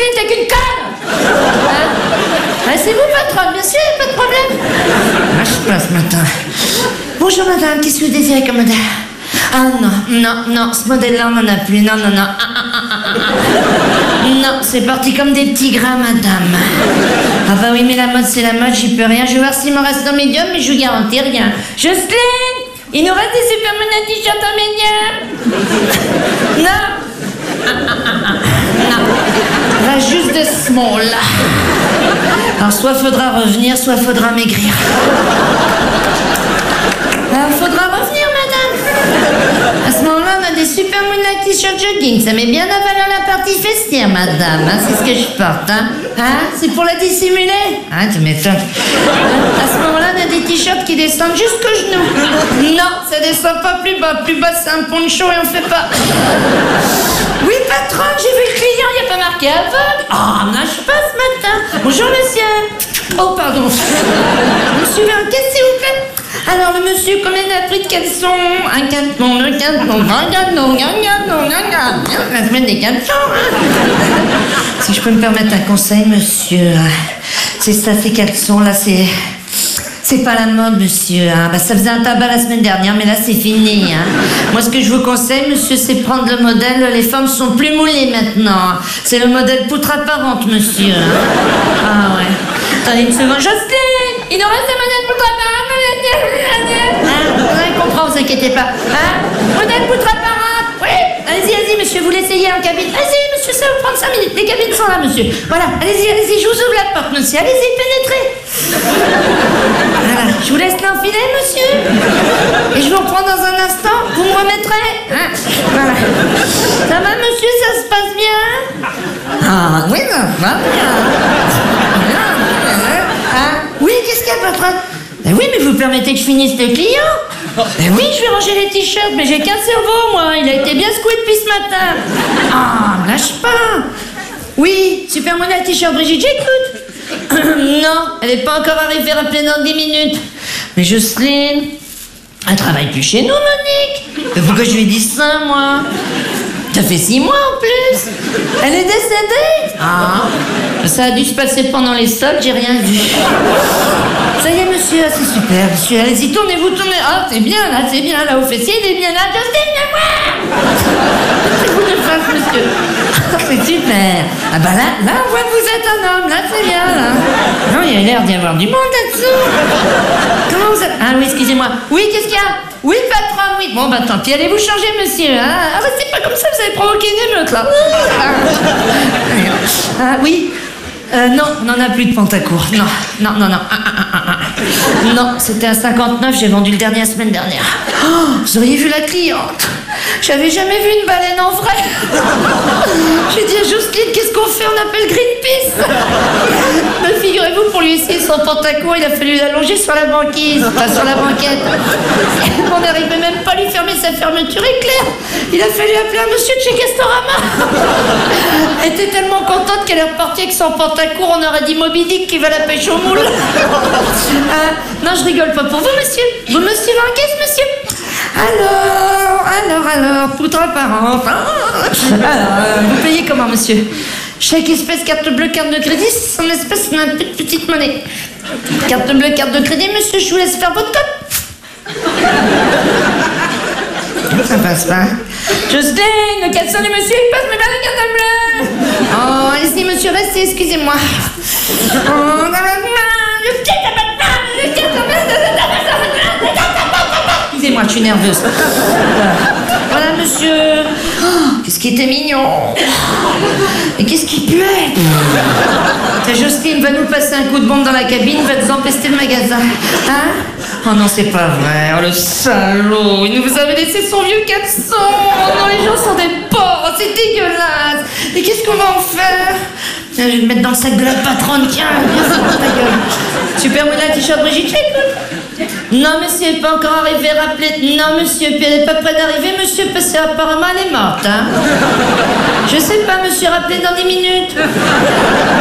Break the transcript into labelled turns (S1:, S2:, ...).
S1: Jocelyne, t'es qu'une conne. Hein? Ah, c'est vous, patronne, bien sûr, pas de problème. Ah, je sais pas ce matin. Bonjour, madame, qu'est-ce que vous désirez comme modèle? Ah non, ce modèle-là, on n'en a plus. Non. Non, c'est parti comme des petits grains, madame. Ah bah oui, mais la mode, c'est la mode, j'y peux rien. Je vais voir s'il m'en reste en médium, mais je vous garantis rien. Jocelyne, il nous reste des Superman à t-shirt en médium? Non. Non. Là, juste de small. Alors, soit faudra revenir, soit faudra maigrir. Alors, faudra revenir, madame. À ce moment-là, on a des Superman t-shirt jogging. Ça met bien à valeur la partie festière, madame. Hein, c'est ce que je porte, hein. C'est pour la dissimuler. Tu m'étonnes. À ce moment-là, on a des t-shirts qui descendent jusqu'aux genoux. Non, ça descend pas plus bas. Plus bas, c'est un poncho et on fait pas. Oui, patronne, j'ai vu le client, il n'y a pas marqué aveugle. Nage pas ce matin. Bonjour, monsieur. Oh, pardon. Monsieur, un caisse, s'il vous plaît. Alors, le monsieur, combien il a pris de caleçon? Un caleçon, deux caleçons, un caleçon, la semaine des caleçons. Si je peux me permettre un conseil, monsieur. C'est ça, ces caleçons-là, c'est pas la mode, monsieur. Ça faisait un tabac la semaine dernière, mais là, c'est fini. Moi, ce que je vous conseille, monsieur, c'est prendre le modèle. Les femmes sont plus moulées maintenant. C'est le modèle poutre apparente, monsieur. Ah ouais. Attendez une seconde. Jocelyne, il nous reste un modèle poutre apparente. Vous comprend, vous inquiétez pas. Modèle poutre apparente. Oui. Allez-y, monsieur, vous l'essayez en cabine. Allez-y, monsieur, ça va vous prendre 5 minutes. Les cabines sont là, monsieur. Voilà, allez-y, je vous ouvre la porte, monsieur. Allez-y, pénétrez. Voilà, je vous laisse l'enfiler, monsieur. Et je vous reprends dans un instant. Vous me remettrez. Voilà. Ça va, monsieur, ça se passe bien? Oui, ça va bien. Oui, qu'est-ce qu'il y a, patronne? Oui, mais vous permettez que je finisse le client? Oui, je vais ranger les t-shirts, mais j'ai qu'un cerveau, moi. Il a été bien secoué depuis ce matin. Lâche pas. Oui, Superman à t-shirt, Brigitte, j'écoute. Non, elle n'est pas encore arrivée, rappelez dans 10 minutes. Mais Jocelyne, elle travaille plus chez nous, Monique. Mais pourquoi je lui ai dit ça, moi? Ça fait 6 mois en plus. Elle est décédée. Ça a dû se passer pendant les soldes, j'ai rien vu. Ça y est, monsieur, c'est super, monsieur. Allez-y, tournez-vous, tournez. C'est bien, là, au fessier, il est bien là. Jocelyne, viens voir. C'est vous de face, monsieur. C'est super. Là, on voit que vous êtes un homme, là, c'est bien, là. Non, il y a l'air d'y avoir du monde là-dessous. Comment vous êtes? Oui, excusez-moi. Oui, qu'est-ce qu'il y a? Oui, patron, oui. Bon, tant pis, allez vous changer, monsieur. Restez pas comme ça, vous avez provoqué une émeute, là. Oui. Non, on n'en a plus de Pantacourt. Non. Non, c'était à 59, j'ai vendu le dernier la semaine dernière. Vous auriez vu la cliente. J'avais jamais vu une baleine en vrai. J'ai dit à Jocelyne, qu'est-ce qu'on fait? On appelle Greenpeace. Mais figurez-vous, pour lui essayer son Pantacourt, il a fallu l'allonger sur la banquise, enfin sur la banquette. On n'arrivait même pas à lui fermer sa fermeture éclair. Il a fallu appeler un monsieur de chez Castorama. Elle était tellement contente qu'elle est repartie avec son Pantacourt, on aurait dit Moby Dick qui va la pêche au moule. Non, je rigole pas pour vous, monsieur. Vous me suivez en caisse, monsieur? Alors, poutre apparente. Alors, vous payez comment, monsieur? Chaque espèce, carte bleue, carte de crédit, c'est en espèce, on a une petite monnaie. Carte bleue, carte de crédit, monsieur, je vous laisse faire votre code. Ça passe pas. Jocelyne, le caleçon du monsieur, il passe, mais pas la carte bleue. Allez-y, monsieur, restez, excusez-moi. Excusez-moi, je suis nerveuse. Voilà, monsieur. Qu'est-ce qui était mignon. Et qu'est-ce qui puait. Jocelyne va nous passer un coup de bombe dans la cabine, va nous empester le magasin. Non, c'est pas vrai. Le salaud. Il nous avait laissé son vieux caleçon. Non, les gens sont des porcs. C'est dégueulasse. Et qu'est-ce qu'on va en faire? Je vais le mettre dans le sac de la patronne. Tiens, viens dans ta gueule. Super modèle t-shirt Brigitte, j'écoute. Non, monsieur, elle n'est pas encore arrivée, rappelez. Non, monsieur, puis elle n'est pas près d'arriver, monsieur, parce qu'apparemment elle est morte, Je sais pas, monsieur, rappelez dans 10 minutes.